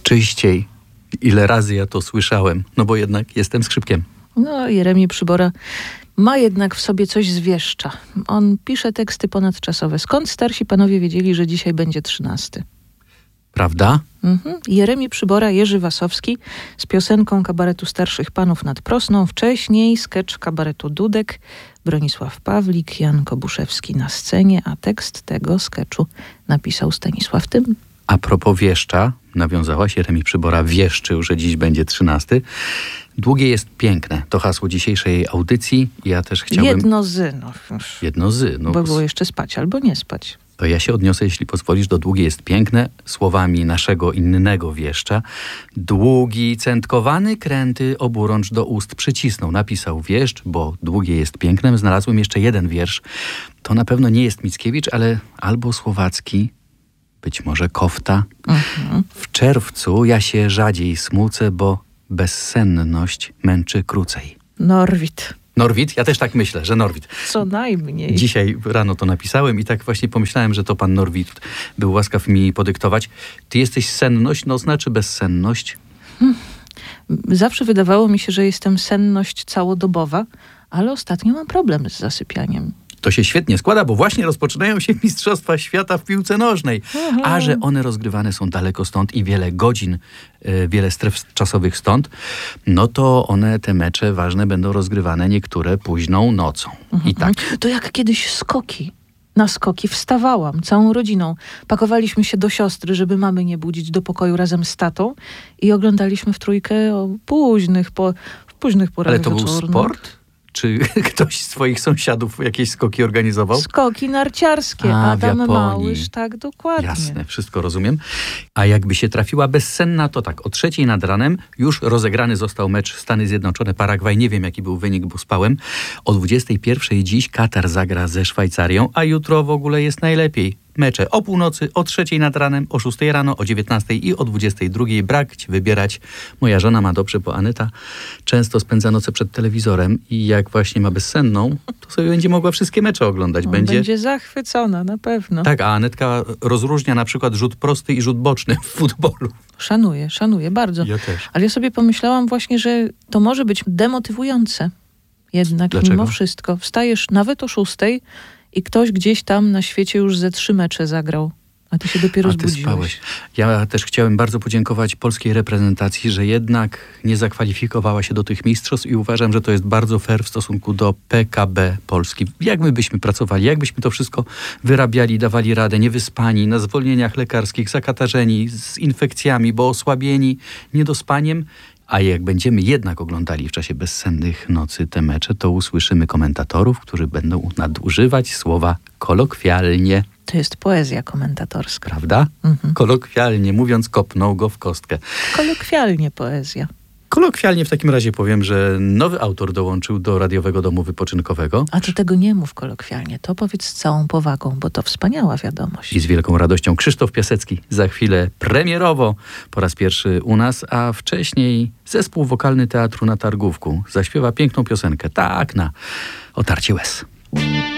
Czyściej. Ile razy ja to słyszałem, no bo jednak jestem skrzypkiem. No, Jeremi Przybora ma jednak w sobie coś zwieszcza. On pisze teksty ponadczasowe. Skąd starsi panowie wiedzieli, że dzisiaj będzie 13? Prawda? Jeremi Przybora, Jerzy Wasowski z piosenką kabaretu Starszych Panów nad Prosną. Wcześniej skecz kabaretu Dudek, Bronisław Pawlik, Jan Kobuszewski na scenie, a tekst tego skeczu napisał Stanisław Tym. A propos wieszcza, nawiązałaś, Jeremi Przybora wieszczył, że dziś będzie 13. Długie jest piękne. To hasło dzisiejszej audycji. Ja też chciałbym... Jedno z, no bo było jeszcze spać albo nie spać. To ja się odniosę, jeśli pozwolisz, do długie jest piękne, słowami naszego innego wieszcza. Długi, centkowany kręty oburącz do ust przycisnął. Napisał wieszcz, bo długie jest pięknem. Znalazłem jeszcze jeden wiersz. To na pewno nie jest Mickiewicz, ale albo słowacki, być może Kofta. W czerwcu ja się rzadziej smucę, bo bezsenność męczy krócej. Norwid? Ja też tak myślę, że Norwid. Co najmniej. Dzisiaj rano to napisałem i tak właśnie pomyślałem, że to pan Norwid był łaskaw mi podyktować. Ty jesteś senność nocna czy bezsenność? Zawsze wydawało mi się, że jestem senność całodobowa, ale ostatnio mam problem z zasypianiem. To się świetnie składa, bo właśnie rozpoczynają się Mistrzostwa Świata w piłce nożnej. A że one rozgrywane są daleko stąd i wiele godzin, wiele stref czasowych stąd, no to one, te mecze ważne, będą rozgrywane niektóre późną nocą. I tak. To jak kiedyś skoki. Na skoki wstawałam całą rodziną. Pakowaliśmy się do siostry, żeby mamy nie budzić, do pokoju razem z tatą i oglądaliśmy w trójkę o późnych porach Ale to był wieczornych. sport? Czy ktoś z twoich sąsiadów jakieś skoki organizował? Skoki narciarskie. Adam Małysz, tak, dokładnie. Jasne, wszystko rozumiem. A jakby się trafiła bezsenna, to tak, o 3:00 nad ranem już rozegrany został mecz Stany Zjednoczone, Paragwaj. Nie wiem, jaki był wynik, bo spałem. O 21:00 dziś Katar zagra ze Szwajcarią, a jutro w ogóle jest najlepiej. Mecze o północy, o 3:00 nad ranem, o 6:00 rano, o 19:00 i o 22:00. Brak ci wybierać. Moja żona ma dobrze, bo Aneta często spędza noce przed telewizorem i jak właśnie ma bezsenną, to sobie będzie mogła wszystkie mecze oglądać. Będzie zachwycona, na pewno. Tak, a Anetka rozróżnia na przykład rzut prosty i rzut boczny w futbolu. Szanuję bardzo. Ja też. Ale ja sobie pomyślałam właśnie, że to może być demotywujące. Jednak mimo wszystko. Wstajesz nawet o 6:00 i ktoś gdzieś tam na świecie już ze 3 mecze zagrał. A ty się dopiero zbudziłeś. Spałeś. Ja też chciałem bardzo podziękować polskiej reprezentacji, że jednak nie zakwalifikowała się do tych mistrzostw i uważam, że to jest bardzo fair w stosunku do PKB Polski. Jak my byśmy pracowali, jak byśmy to wszystko wyrabiali, dawali radę, niewyspani, na zwolnieniach lekarskich, zakatarzeni, z infekcjami, bo osłabieni, niedospaniem. A jak będziemy jednak oglądali w czasie bezsennych nocy te mecze, to usłyszymy komentatorów, którzy będą nadużywać słowa kolokwialnie. To jest poezja komentatorska. Prawda? Kolokwialnie mówiąc, kopnął go w kostkę. Kolokwialnie poezja. Kolokwialnie w takim razie powiem, że nowy autor dołączył do Radiowego Domu Wypoczynkowego. A ty tego nie mów kolokwialnie, to powiedz z całą powagą, bo to wspaniała wiadomość. I z wielką radością Krzysztof Piasecki za chwilę premierowo po raz pierwszy u nas, a wcześniej zespół wokalny Teatru na Targówku zaśpiewa piękną piosenkę, tak na otarcie łez.